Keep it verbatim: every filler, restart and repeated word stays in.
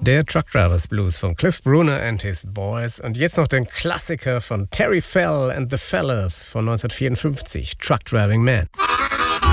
Der Truck Drivers Blues von Cliff Bruner and his Boys. Und jetzt noch den Klassiker von Terry Fell and the Fellas von neunzehnhundertvierundfünfzig, Truck Driving Man.